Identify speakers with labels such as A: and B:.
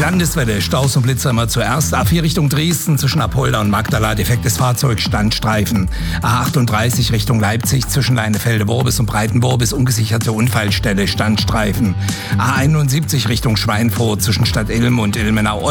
A: Landeswelle, Staus und Blitzer immer zuerst. A4 Richtung Dresden zwischen Apolda und Magdala, defektes Fahrzeug, Standstreifen. A38 Richtung Leipzig zwischen Leinefelde-Worbis und Breitenworbis, ungesicherte Unfallstelle, Standstreifen. A71 Richtung Schweinfurt zwischen Stadt Ilm und Ilmenau